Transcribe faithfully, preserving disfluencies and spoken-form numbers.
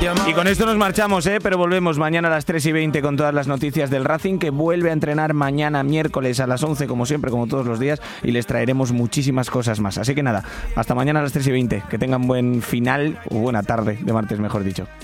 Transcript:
Y con esto nos marchamos, ¿eh? Pero volvemos mañana a las tres y veinte con todas las noticias del Racing, que vuelve a entrenar mañana miércoles a las once, como siempre, como todos los días, y les traeremos muchísimas cosas más. Así que nada, hasta mañana a las tres y veinte. Que tengan buen final, o buena tarde de martes, mejor dicho.